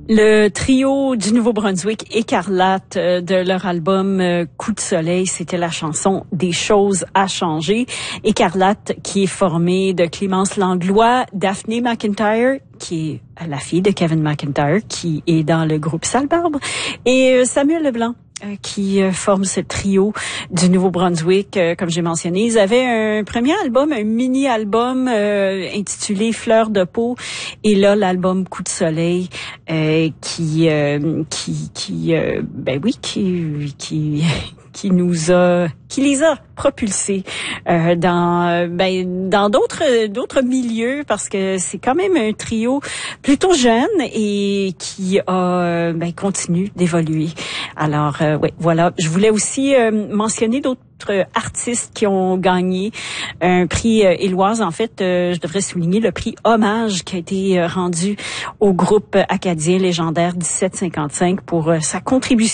Le trio du Nouveau-Brunswick, Écarlate, de leur album Coup de soleil, c'était la chanson Des choses à changer. Écarlate qui est formée de Clémence Langlois, Daphné McIntyre, qui est la fille de Kevin McIntyre, qui est dans le groupe Salbarbe, et Samuel Leblanc, qui forme ce trio du Nouveau-Brunswick, comme j'ai mentionné. Ils avaient un premier album, un mini-album intitulé Fleurs de peau, et là l'album Coup de soleil qui les a propulsés dans d'autres milieux, parce que c'est quand même un trio plutôt jeune et qui a continue d'évoluer. Alors voilà, je voulais aussi mentionner d'autres artistes qui ont gagné un prix Éloise. En fait, je devrais souligner le prix Hommage qui a été rendu au groupe acadien légendaire 1755 pour sa contribution